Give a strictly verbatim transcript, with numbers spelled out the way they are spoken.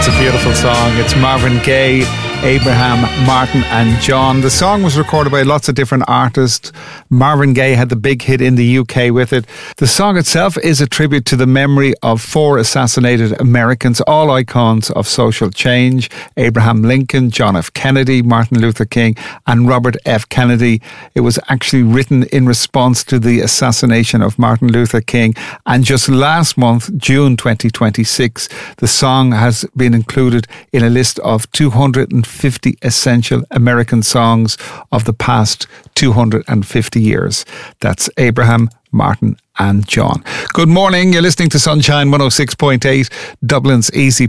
It's a beautiful song. It's Marvin Gaye, Abraham, Martin and John. The song was recorded by lots of different artists. Marvin Gaye had the big hit in the U K with it. The song itself is a tribute to the memory of four assassinated Americans, all icons of social change: Abraham Lincoln, John F. Kennedy, Martin Luther King and Robert F. Kennedy. It was actually written in response to the assassination of Martin Luther King. And just last month, June twenty twenty-six, the song has been included in a list of two hundred fifty essential American songs of the past two hundred fifty years. That's Abraham, Martin and John. Good morning. You're listening to Sunshine one oh six point eight, Dublin's Easy